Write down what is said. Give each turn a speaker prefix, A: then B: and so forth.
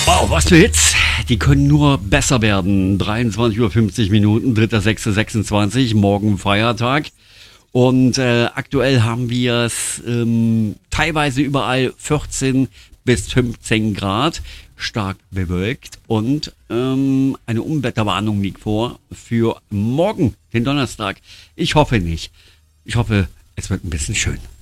A: Wow, was für Hits. Die können nur besser werden. 23:50 Uhr, 3.6.26, morgen Feiertag. Und aktuell haben wir es teilweise überall 14 bis 15 Grad, stark bewölkt. Und eine Unwetterwarnung liegt vor für morgen, den Donnerstag. Ich hoffe nicht. Ich hoffe, es wird ein bisschen schön.